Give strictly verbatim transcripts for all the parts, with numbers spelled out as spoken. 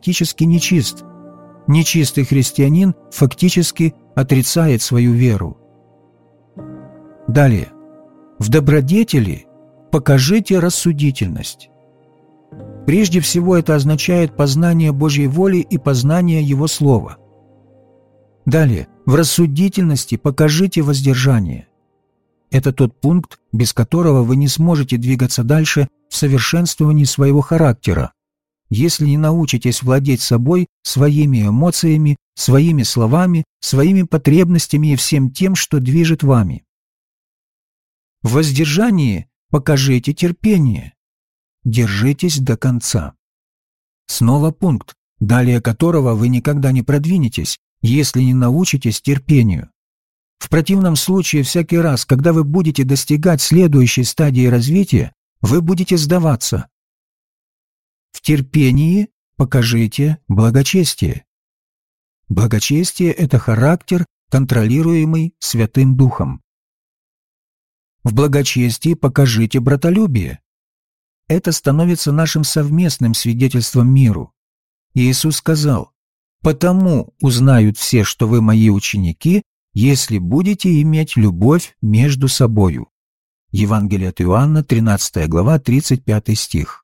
фактически нечист. Нечистый христианин фактически отрицает свою веру. Далее. В добродетели покажите рассудительность. Прежде всего это означает познание Божьей воли и познание Его Слова. Далее. В рассудительности покажите воздержание. Это тот пункт, без которого вы не сможете двигаться дальше в совершенствовании своего характера, если не научитесь владеть собой, своими эмоциями, своими словами, своими потребностями и всем тем, что движет вами. В воздержании покажите терпение. Держитесь до конца. Снова пункт, далее которого вы никогда не продвинетесь, если не научитесь терпению. В противном случае, всякий раз, когда вы будете достигать следующей стадии развития, вы будете сдаваться. В терпении покажите благочестие. Благочестие – это характер, контролируемый Святым Духом. В благочестии покажите братолюбие. Это становится нашим совместным свидетельством миру. Иисус сказал: «Потому узнают все, что вы мои ученики, если будете иметь любовь между собою». Евангелие от Иоанна, тринадцатая глава, тридцать пятый стих.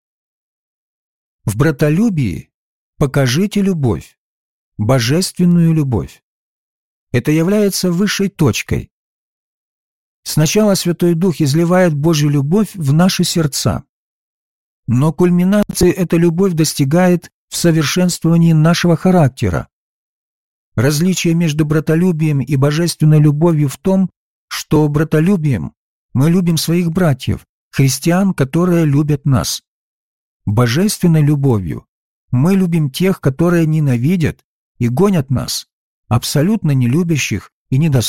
В братолюбии покажите любовь, божественную любовь. Это является высшей точкой. Сначала Святой Дух изливает Божью любовь в наши сердца, но кульминацией эта любовь достигает в совершенствовании нашего характера. Различие между братолюбием и божественной любовью в том, что братолюбием мы любим своих братьев, христиан, которые любят нас. Божественной любовью мы любим тех, которые ненавидят и гонят нас, абсолютно нелюбящих и недостойных